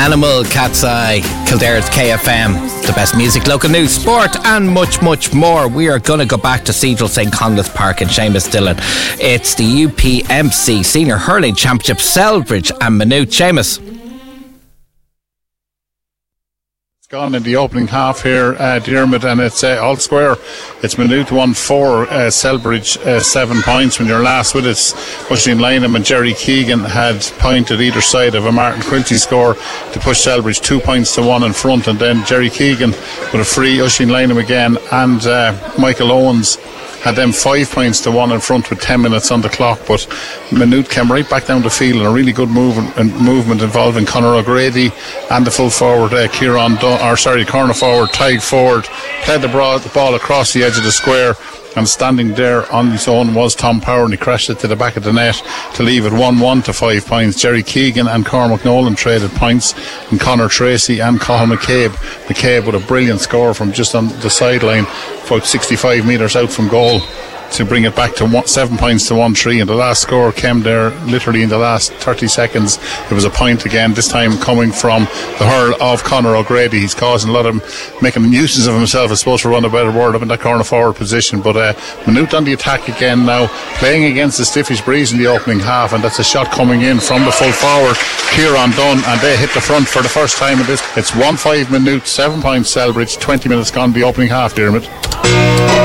Animal, Cat's Eye, Kildare's KFM, the best music, local news, sport and much, much more. We are going to go back to Cedral St. Conleth's Park and Seamus Dillon. It's the UPMC Senior Hurling Championship, Selbridge and Maynooth. Seamus. Gone in the opening half here, Diarmid, and it's all square. It's Maynooth 1-4, Selbridge 7 points. When you're last with us, Oisin Lynham and Jerry Keegan had pointed either side of a Martin Quilty score to push Selbridge 2 points to 1 in front, and then Jerry Keegan with a free, Oisin Lynham again, and Michael Owens had them 5 points to 1 in front with 10 minutes on the clock, but Maynooth came right back down the field in a really good movement involving Conor O'Grady and the full forward corner forward Tig Ford played the ball across the edge of the square, and standing there on his own was Tom Power, and he crashed it to the back of the net to leave it 1-1 to 5 points. Jerry Keegan and Cormac Nolan traded points, and Conor Tracy and Cathal McCabe with a brilliant score from just on the sideline, about 65 metres out from goal, to bring it back to 7 points to 1-3, and the last score came there literally in the last 30 seconds. It was a point again, this time coming from the hurl of Conor O'Grady. He's causing a lot of making a nuisance of himself, I suppose, for want of a better word, up in that corner forward position. But Maynooth on the attack again now, playing against the stiffish breeze in the opening half, and that's a shot coming in from the full forward Kieran Dunn, and they hit the front for the first time in this. It's 1-5 Maynooth, 7 points Selbridge, 20 minutes gone the opening half, Diarmid.